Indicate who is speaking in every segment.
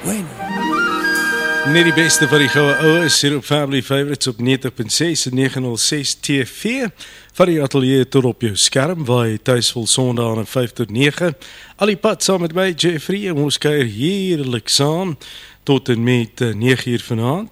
Speaker 1: When?
Speaker 2: Net die beste van die goue oues hier op Family Favorites op 90.6 en 906 TV. Van die atelier tot op jou skerm, waar jy thuis vol sondag aan 5 tot 9. Al die pad saam met my, Jeffrey, en ons kuier heerlik saam tot en met 9 uur vanaand.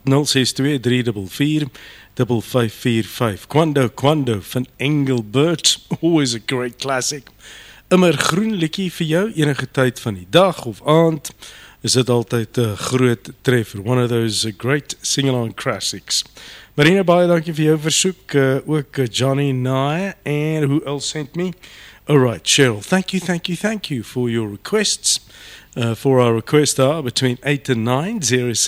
Speaker 2: 062-344-5545. Quando van Engelbert, always a great classic. Immer groen likkie vir jou, enige tyd van die dag of aand. Is dit altyd 'n groot treffer. One of those great sing-along classics. Marina, baie dankie vir jou versoek. Ook Johnny Nye. And who else sent me? Alright, Cheryl. Thank you for your requests. For our request hour between 8 and 9,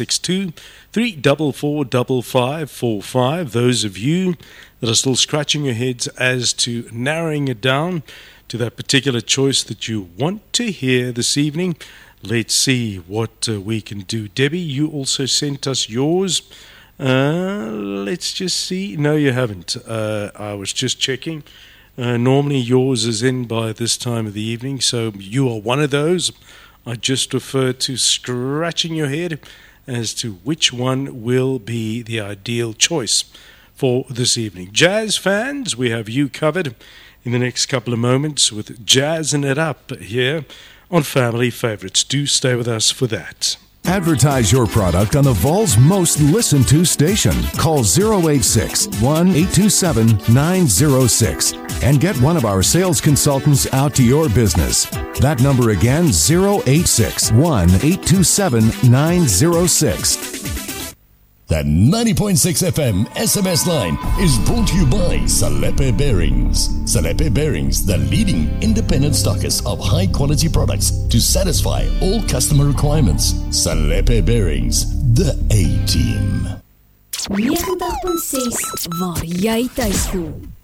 Speaker 2: 062-344-5545. Those of you that are still scratching your heads as to narrowing it down to that particular choice that you want to hear this evening, let's see what we can do. Debbie, you also sent us yours. Let's just see. No, you haven't. I was just checking. Normally yours is in by this time of the evening, so you are one of those. I just refer to scratching your head as to which one will be the ideal choice for this evening. Jazz fans, we have you covered in the next couple of moments with Jazzing It Up here on Family Favorites. Do stay with us for that.
Speaker 3: Advertise your product on the Vol's most listened to station. Call 086-1827-906 and get one of our sales consultants out to your business. That number again, 086-1827-906.
Speaker 4: That 90.6 FM SMS line is brought to you by Salepe Bearings. Salepe Bearings, the leading independent stockist of high-quality products to satisfy all customer requirements. Salepe Bearings, the A-team.
Speaker 5: 90.6 waar jy tuis voel.